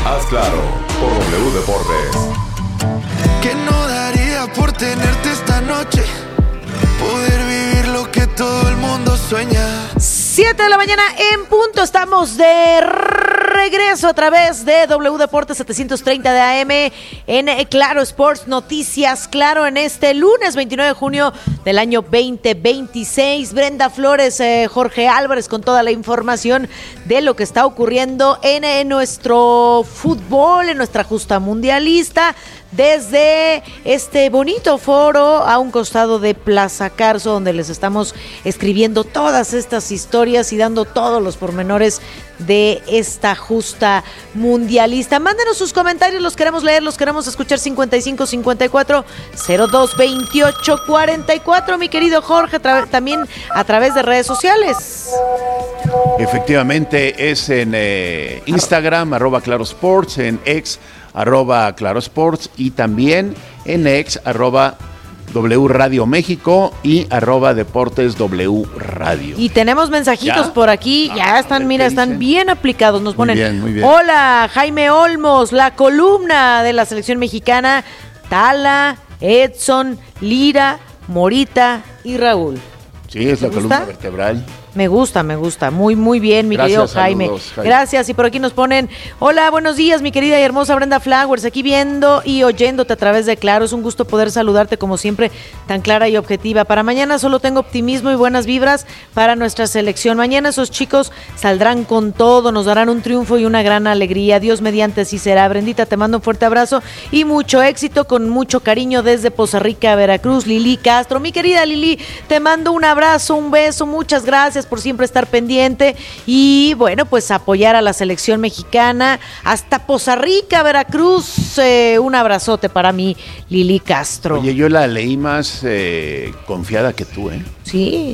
Haz claro por W Deportes. Que no daría por tenerte esta noche, poder vivir lo que todo el mundo sueña. 7 de la mañana en punto, estamos de regreso a través de W Deportes 730 de AM en Claro Sports Noticias, Claro, en este lunes 29 de junio del año 2026. Brenda Flores, Jorge Álvarez con toda la información de lo que está ocurriendo en nuestro fútbol, en nuestra justa mundialista, desde este bonito foro a un costado de Plaza Carso, donde les estamos escribiendo todas estas historias y dando todos los pormenores de esta justa mundialista. Mándenos sus comentarios, los queremos leer, los queremos escuchar. 5554-022844, mi querido Jorge, también a través de redes sociales. Efectivamente, es en Instagram, @clarosports, en X, @clarosports, y también en X, W Radio México y @Deportes W Radio. Y tenemos mensajitos ¿Ya? por aquí, ya están, mira, están bien aplicados. Nos ponen, muy bien. Hola, Jaime Olmos, la columna de la selección mexicana, Tala, Edson, Lira, Morita y Raúl. Sí, es la columna vertebral. Me gusta, muy bien, mi querido Jaime. Saludos, Jaime. Gracias, y por aquí nos ponen, hola, buenos días, mi querida y hermosa Brenda Flowers, aquí viendo y oyéndote a través de Claro, es un gusto poder saludarte como siempre, tan clara y objetiva. Para mañana solo tengo optimismo y buenas vibras para nuestra selección. Mañana esos chicos saldrán con todo, nos darán un triunfo y una gran alegría. Dios mediante así será. Brendita, te mando un fuerte abrazo y mucho éxito, con mucho cariño desde Poza Rica, Veracruz, Lili Castro. Mi querida Lili, te mando un abrazo, un beso, muchas gracias por siempre estar pendiente y bueno, pues apoyar a la selección mexicana hasta Poza Rica, Veracruz. Un abrazote para mí, Lili Castro. Oye, yo la leí más confiada que tú, ¿eh? Sí,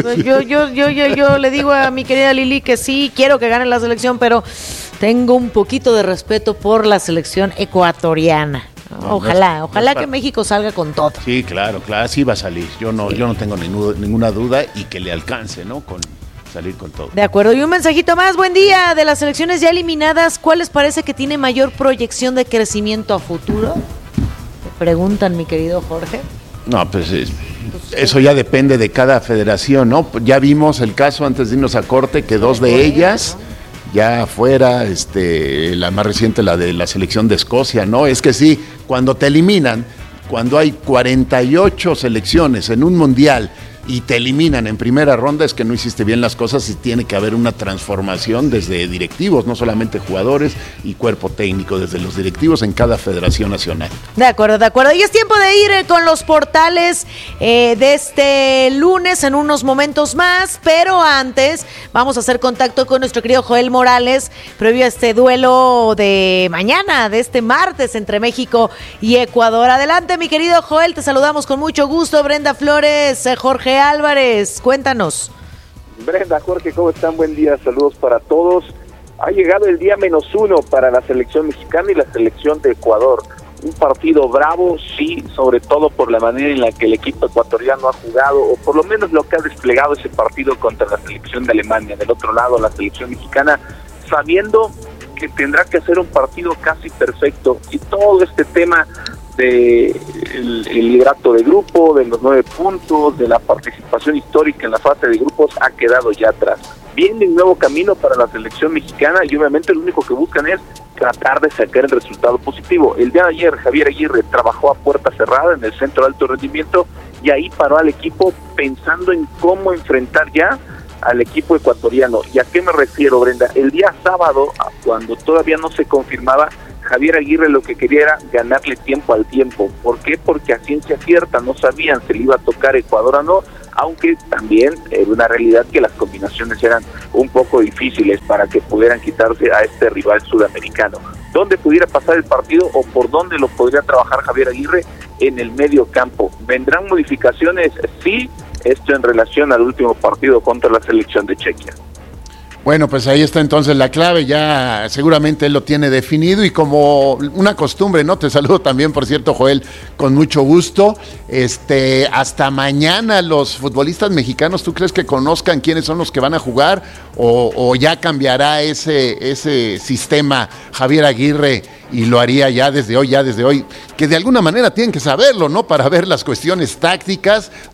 yo le digo a mi querida Lili que sí, quiero que gane la selección, pero tengo un poquito de respeto por la selección ecuatoriana. Ojalá que México salga con todo. Sí, claro, sí va a salir. Yo no tengo ninguna duda, y que le alcance, ¿no? Con salir con todo. De acuerdo, y un mensajito más. Buen día. De las selecciones ya eliminadas, ¿cuál les parece que tiene mayor proyección de crecimiento a futuro? Me preguntan, mi querido Jorge. No, pues eso ya depende de cada federación, ¿no? Ya vimos el caso antes de irnos a corte, que dos de ellas ya fuera, la más reciente, la de la selección de Escocia, ¿no? Es que sí, cuando te eliminan, cuando hay 48 selecciones en un mundial y te eliminan en primera ronda, es que no hiciste bien las cosas y tiene que haber una transformación desde directivos, no solamente jugadores y cuerpo técnico, desde los directivos en cada federación nacional. De acuerdo. Y es tiempo de ir con los portales de este lunes en unos momentos más, pero antes vamos a hacer contacto con nuestro querido Joel Morales, previo a este duelo de mañana, de este martes, entre México y Ecuador. Adelante, mi querido Joel, te saludamos con mucho gusto. Brenda Flores, Jorge Álvarez, cuéntanos. Brenda, Jorge, ¿cómo están? Buen día, saludos para todos. Ha llegado el día -1 para la selección mexicana y la selección de Ecuador. Un partido bravo, sí, sobre todo por la manera en la que el equipo ecuatoriano ha jugado, o por lo menos lo que ha desplegado ese partido contra la selección de Alemania. Del otro lado, la selección mexicana, sabiendo que tendrá que hacer un partido casi perfecto, y todo este tema de el liderato de grupo, de los 9 puntos, de la participación histórica en la fase de grupos, ha quedado ya atrás. Viene un nuevo camino para la selección mexicana y obviamente lo único que buscan es tratar de sacar el resultado positivo. El día de ayer Javier Aguirre trabajó a puerta cerrada en el centro de alto rendimiento y ahí paró al equipo pensando en cómo enfrentar ya al equipo ecuatoriano. ¿Y a qué me refiero, Brenda? El día sábado, cuando todavía no se confirmaba, Javier Aguirre lo que quería era ganarle tiempo al tiempo. ¿Por qué? Porque a ciencia cierta no sabían si le iba a tocar Ecuador o no, aunque también era una realidad que las combinaciones eran un poco difíciles para que pudieran quitarse a este rival sudamericano. ¿Dónde pudiera pasar el partido o por dónde lo podría trabajar Javier Aguirre? En el medio campo. ¿Vendrán modificaciones? Sí, esto en relación al último partido contra la selección de Chequia. Bueno, pues ahí está entonces la clave, ya seguramente él lo tiene definido y como una costumbre, ¿no? Te saludo también, por cierto, Joel, con mucho gusto. Hasta mañana los futbolistas mexicanos, ¿tú crees que conozcan quiénes son los que van a jugar o ya cambiará ese sistema Javier Aguirre y lo haría ya desde hoy, que de alguna manera tienen que saberlo, ¿no? Para ver las cuestiones tácticas,